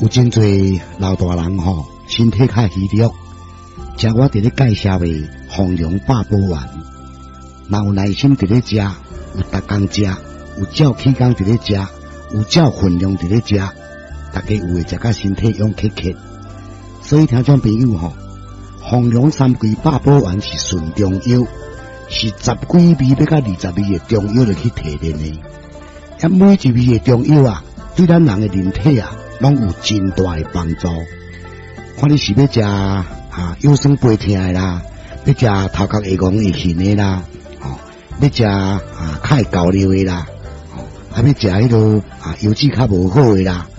有真侪老大人吼，身体较虚弱，食我伫咧介绍的丰隆百宝丸，若有耐心伫咧食，有逐工食，有照起工伫咧食，有照分量伫咧食，大家有会食甲身体勇克克。所以听众朋友吼，丰隆三桂百宝丸是纯中药，是10几味要到20味的中药就去提炼的。每一味的中药啊，对咱人的人体啊，拢有真大的帮助。看你是要食腰酸背痛的啦，要食头壳会戆会晕的啦，要食较会高尿的啦，要食迄个腰子较无好的啦，